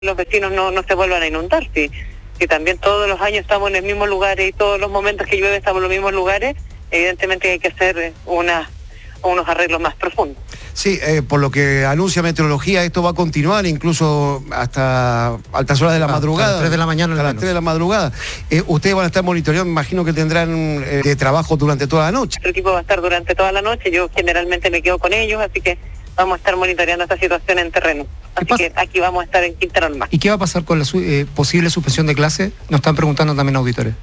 los vecinos no se vuelvan a inundar. Si también todos los años estamos en el mismo lugar y todos los momentos que llueve estamos en los mismos lugares, evidentemente hay que hacer unos arreglos más profundos. Sí, por lo que anuncia Meteorología, esto va a continuar incluso hasta altas horas de la madrugada. A las 3 de la mañana. A las 3 de la madrugada. Ustedes van a estar monitoreando, me imagino que tendrán de trabajo durante toda la noche. El equipo va a estar durante toda la noche, yo generalmente me quedo con ellos, así que vamos a estar monitoreando esta situación en terreno. Así que aquí vamos a estar en Quinta Normal. ¿Y qué va a pasar con la posible suspensión de clase? Nos están preguntando también auditores.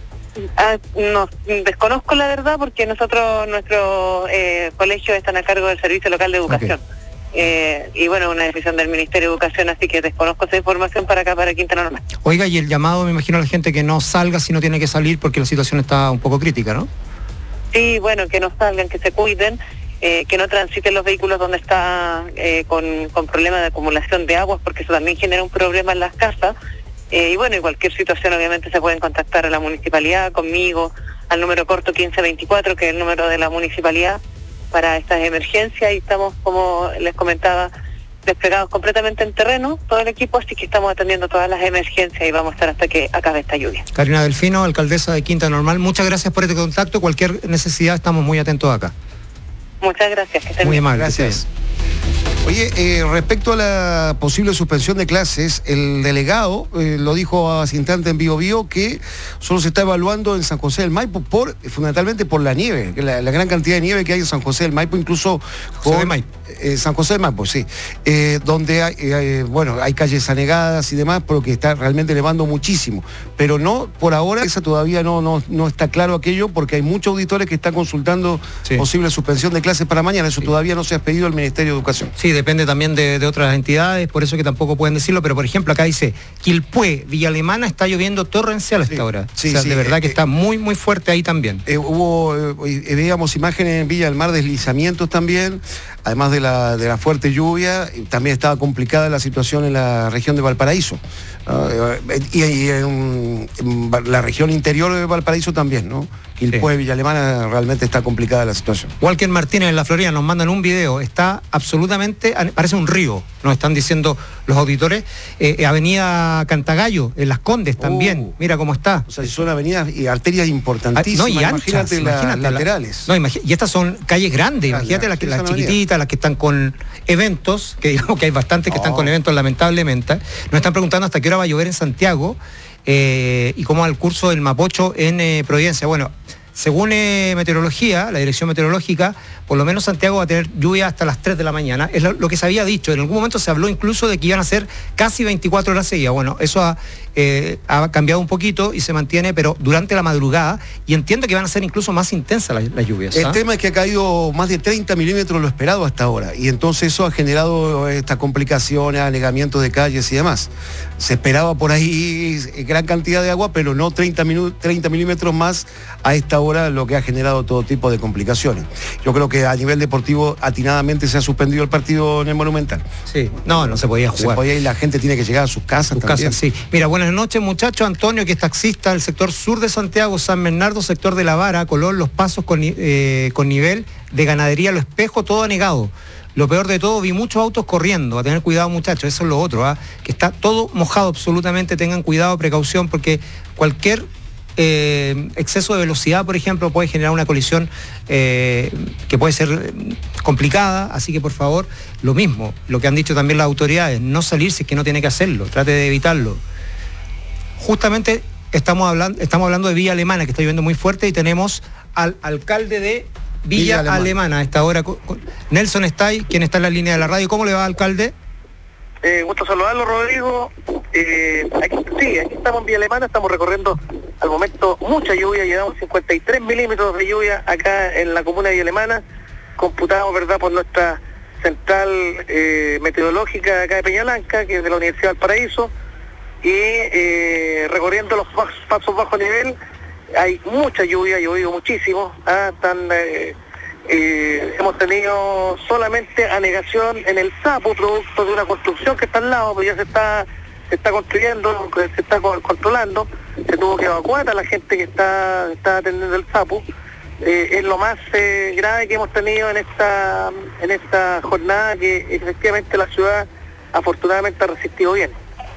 No, desconozco la verdad porque nuestro colegio están a cargo del Servicio Local de Educación. Okay. Y bueno, una decisión del Ministerio de Educación, así que desconozco esa información para acá, para Quinta Normal. Oiga, y el llamado, me imagino, a la gente que no salga si no tiene que salir porque la situación está un poco crítica, ¿no? Sí, bueno, que no salgan, que se cuiden, que no transiten los vehículos donde está con problemas de acumulación de aguas, porque eso también genera un problema en las casas. Y bueno, en cualquier situación obviamente se pueden contactar a la municipalidad, conmigo, al número corto 1524, que es el número de la municipalidad para estas emergencias, y estamos, como les comentaba, desplegados completamente en terreno, todo el equipo, así que estamos atendiendo todas las emergencias y vamos a estar hasta que acabe esta lluvia. Karina Delfino, alcaldesa de Quinta Normal, muchas gracias por este contacto, cualquier necesidad estamos muy atentos acá. Muchas gracias. Que estén muy bien. amable, gracias. Oye, respecto a la posible suspensión de clases, el delegado lo dijo hace instante en Bio Bio que solo se está evaluando en San José del Maipo fundamentalmente por la nieve, la gran cantidad de nieve que hay en San José del Maipo, incluso San José del Maipo, sí, donde hay calles anegadas y demás, pero que está realmente nevando muchísimo. Pero no, por ahora, esa todavía no está claro aquello, porque hay muchos auditores que están consultando posible suspensión de clases para mañana. Eso todavía no se ha pedido al Ministerio de Educación. Sí, depende también de otras entidades, por eso que tampoco pueden decirlo, pero por ejemplo acá dice Quilpué, Villa Alemana, está lloviendo torrencial hasta ahora. Sí, de verdad que está muy fuerte ahí también. Veíamos imágenes en Villa del Mar, deslizamientos también, además de la fuerte lluvia. También estaba complicada la situación en la región de Valparaíso. Y en la región interior de Valparaíso también, ¿no? Quilpué, Villa Alemana, realmente está complicada la situación. Walker Martínez en La Florida nos mandan un video, está absolutamente, parece un río, nos están diciendo los auditores. Avenida Cantagallo, en Las Condes también, mira cómo está. O sea, son avenidas y arterias importantísimas, y anchas, imagínate las laterales. Y estas son calles grandes, imagínate las chiquititas, las que están con eventos, que digamos que hay bastantes que están con eventos lamentablemente. Nos están preguntando hasta qué hora va a llover en Santiago y cómo va el curso del Mapocho en Providencia. Bueno, según Meteorología, la Dirección Meteorológica, por lo menos Santiago va a tener lluvia hasta las 3 de la mañana. Es lo que se había dicho. En algún momento se habló incluso de que iban a ser casi 24 horas seguidas. Bueno, eso ha cambiado un poquito y se mantiene, pero durante la madrugada, y entiendo que van a ser incluso más intensas las lluvias. El tema es que ha caído más de 30 milímetros lo esperado hasta ahora, y entonces eso ha generado estas complicaciones, anegamientos de calles y demás. Se esperaba por ahí gran cantidad de agua, pero no 30 milímetros más a esta hora, lo que ha generado todo tipo de complicaciones. Yo creo que a nivel deportivo atinadamente se ha suspendido el partido en el Monumental. Sí, no se podía jugar. Se podía ir, la gente tiene que llegar a sus casas también. Sí. Mira, buenas noches, muchachos. Antonio, que es taxista del sector sur de Santiago, San Bernardo, sector de La Vara, Colón, Los Pasos con nivel de Ganadería, Lo Espejo, todo anegado. Lo peor de todo, vi muchos autos corriendo, a tener cuidado, muchachos, eso es lo otro, que está todo mojado absolutamente, tengan cuidado, precaución, porque cualquier exceso de velocidad, por ejemplo, puede generar una colisión que puede ser complicada, así que por favor, lo mismo, lo que han dicho también las autoridades, no salir si es que no tiene que hacerlo, trate de evitarlo. Justamente estamos hablando de Villa Alemana, que está lloviendo muy fuerte, y tenemos al alcalde de Villa Alemana a esta hora. Nelson está ahí, quien está en la línea de la radio. ¿Cómo le va, alcalde? Gusto saludarlo, Rodrigo. Aquí estamos en Villa Alemana, estamos recorriendo al momento mucha lluvia, llevamos 53 milímetros de lluvia acá en la comuna de Villa Alemana, computamos, ¿verdad?, por nuestra central meteorológica acá de Peñalanca, que es de la Universidad del Paraíso, y recorriendo los pasos bajo nivel, hay mucha lluvia, ha llovido muchísimo, hemos tenido solamente anegación en el Sapo, producto de una construcción que está al lado, pero ya se está construyendo, se está controlando, se tuvo que evacuar a la gente que está atendiendo el Sapo. Es lo más grave que hemos tenido en esta jornada, que efectivamente la ciudad afortunadamente ha resistido bien.